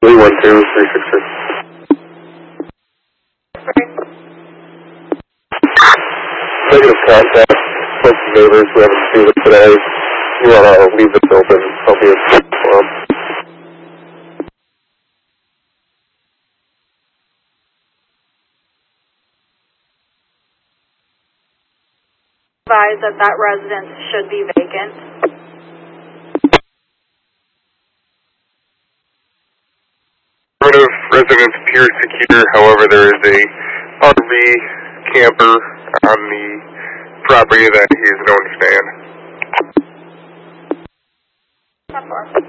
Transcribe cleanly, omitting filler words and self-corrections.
312-366. Negative contact. Spoke to neighbors. We haven't seen it today. You want to leave this open. I'll be a forum. Advise that that residence should be vacant. Residence appears secure. However, there is a RV camper on the property that he is known to stay in.